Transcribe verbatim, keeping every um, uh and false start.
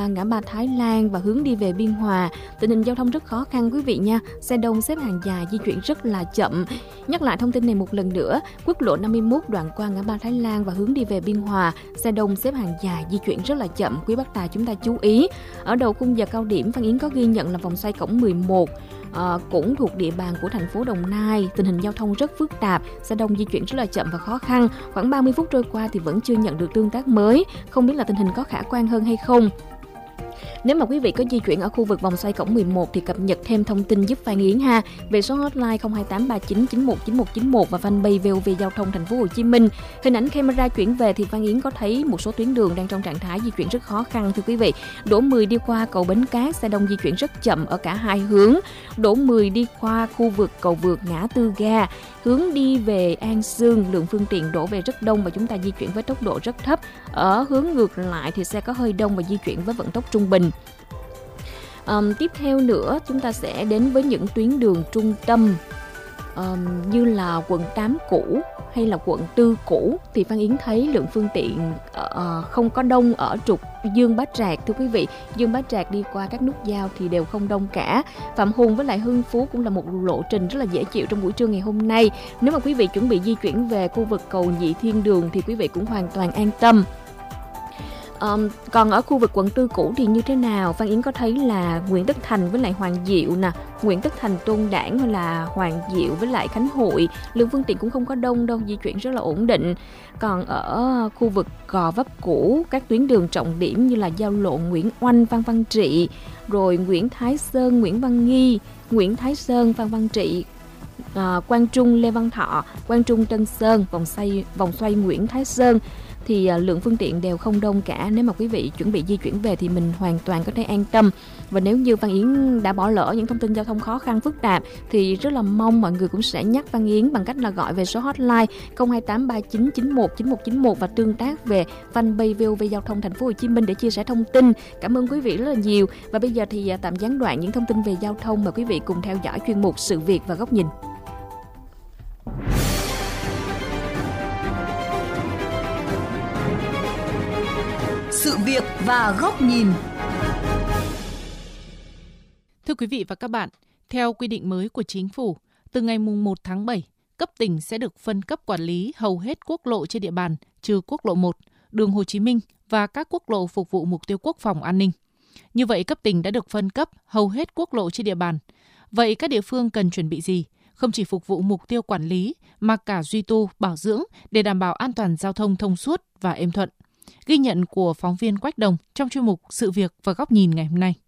ngã ba Thái Lan và hướng đi về Biên Hòa, tình hình giao thông rất khó khăn quý vị nha. Xe đông xếp hàng dài, di chuyển rất là chậm. Nhắc lại thông tin này một lần nữa, quốc lộ năm mươi mốt đoạn qua ngã ba Thái Lan và hướng đi về Biên Hòa, xe đông xếp hàng dài, di chuyển rất là chậm. Quý bác tài chúng ta chú ý. Ở đầu khung giờ cao điểm, Phan Yến có ghi nhận là vòng xoay cổng mười một. À, cũng thuộc địa bàn của thành phố Đồng Nai, tình hình giao thông rất phức tạp, xe đông di chuyển rất là chậm và khó khăn. Khoảng ba mươi phút trôi qua thì vẫn chưa nhận được tương tác mới, không biết là tình hình có khả quan hơn hay không. Nếu mà quý vị có di chuyển ở khu vực vòng xoay cổng mười một thì cập nhật thêm thông tin giúp Phan Yến ha, về số hotline không hai tám ba chín chín một chín một chín một và fanpage vê o vê Giao thông Thành phố Hồ Chí Minh. Hình ảnh camera chuyển về thì Phan Yến có thấy một số tuyến đường đang trong trạng thái di chuyển rất khó khăn thưa quý vị. Đỗ mười đi qua cầu Bến Cát, xe đông di chuyển rất chậm ở cả hai hướng. Đỗ mười đi qua khu vực cầu vượt ngã tư ga, hướng đi về An Sương, lượng phương tiện đổ về rất đông và chúng ta di chuyển với tốc độ rất thấp. Ở hướng ngược lại thì xe có hơi đông và di chuyển với vận tốc trung bình. Um, tiếp theo nữa chúng ta sẽ đến với những tuyến đường trung tâm um, như là quận tám cũ hay là quận tư cũ thì Phan Yến thấy lượng phương tiện uh, không có đông ở trục Dương Bá Trạc thưa quý vị. Dương Bá Trạc đi qua các nút giao thì đều không đông cả. Phạm Hùng với lại Hưng Phú cũng là một lộ trình rất là dễ chịu trong buổi trưa ngày hôm nay. Nếu mà quý vị chuẩn bị di chuyển về khu vực cầu Nhị Thiên Đường thì quý vị cũng hoàn toàn an tâm. Um, còn ở khu vực quận tư cũ thì như thế nào? Phan Yến có thấy là Nguyễn Tất Thành với lại Hoàng Diệu nè, Nguyễn Tất Thành Tôn Đản hay là Hoàng Diệu với lại Khánh Hội, lượng phương tiện cũng không có đông đâu, di chuyển rất là ổn định. Còn ở khu vực Gò Vấp cũ, các tuyến đường trọng điểm như là giao lộ Nguyễn Oanh, Phan Văn Trị, rồi Nguyễn Thái Sơn, Nguyễn Văn Nghi, Nguyễn Thái Sơn, Phan Văn Trị, à, Quang Trung, Lê Văn Thọ, Quang Trung, Tân Sơn, vòng xoay vòng xoay Nguyễn Thái Sơn thì uh, lượng phương tiện đều không đông cả. Nếu mà quý vị chuẩn bị di chuyển về thì mình hoàn toàn có thể an tâm. Và nếu như Phan Yến đã bỏ lỡ những thông tin giao thông khó khăn phức tạp thì rất là mong mọi người cũng sẽ nhắc Phan Yến bằng cách là gọi về số hotline không hai tám ba chín chín một chín một chín một và tương tác về fanpage vê o vê Giao thông Thành phố Hồ Chí Minh để chia sẻ thông tin. Cảm ơn quý vị rất là nhiều. Và bây giờ thì uh, tạm gián đoạn những thông tin về giao thông mà quý vị cùng theo dõi chuyên mục Sự việc và góc nhìn. Sự việc và góc nhìn. Thưa quý vị và các bạn, theo quy định mới của Chính phủ, từ ngày mùng một tháng bảy, cấp tỉnh sẽ được phân cấp quản lý hầu hết quốc lộ trên địa bàn, trừ quốc lộ một, đường Hồ Chí Minh và các quốc lộ phục vụ mục tiêu quốc phòng an ninh. Như vậy, cấp tỉnh đã được phân cấp hầu hết quốc lộ trên địa bàn. Vậy các địa phương cần chuẩn bị gì? Không chỉ phục vụ mục tiêu quản lý, mà cả duy tu, bảo dưỡng để đảm bảo an toàn giao thông thông suốt và êm thuận. Ghi nhận của phóng viên Quách Đồng trong chuyên mục Sự việc và góc nhìn ngày hôm nay.